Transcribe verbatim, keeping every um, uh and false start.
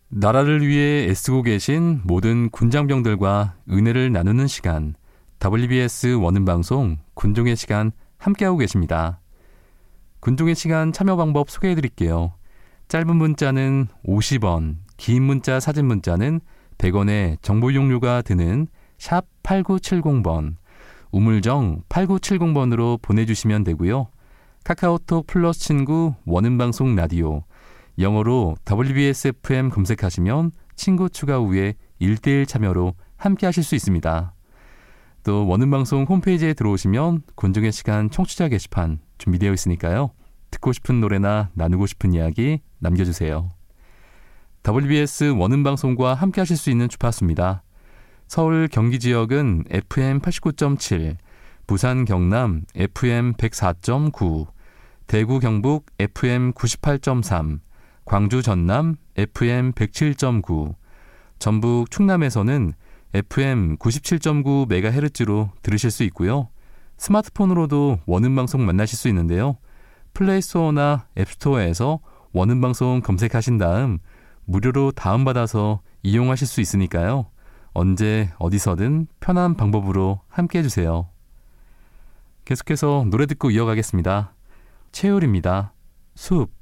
나라를 위해 애쓰고 계신 모든 군장병들과 은혜를 나누는 시간, 더블유비에스 원음방송 군종의 시간 함께하고 계십니다. 군종의 시간 참여 방법 소개해드릴게요. 짧은 문자는 오십 원, 긴 문자 사진 문자는 백 원의 정보 이용료가 드는 샵 팔구칠공 번, 우물정 팔구칠공 번으로 보내주시면 되고요. 카카오톡 플러스 친구 원음방송 라디오, 영어로 더블유비에스 에프엠 검색하시면 친구 추가 후에 일 대일 참여로 함께 하실 수 있습니다. 또 원음방송 홈페이지에 들어오시면 군종의 시간 청취자 게시판 준비되어 있으니까요. 듣고 싶은 노래나 나누고 싶은 이야기 남겨주세요. 더블유비에스 원음방송과 함께 하실 수 있는 주파수입니다. 서울 경기 지역은 에프엠 팔십구 점 칠, 부산 경남 에프엠 백사 점 구, 대구 경북 에프엠 구십팔 점 삼, 광주 전남 에프엠 백칠 점 구, 전북 충남에서는 에프엠 구십칠 점 구 메가헤르츠로 들으실 수 있고요. 스마트폰으로도 원음방송 만나실 수 있는데요. 플레이스토어나 앱스토어에서 원음방송 검색하신 다음 무료로 다운받아서 이용하실 수 있으니까요. 언제 어디서든 편한 방법으로 함께 해주세요. 계속해서 노래 듣고 이어가겠습니다. 채율입니다. 숲.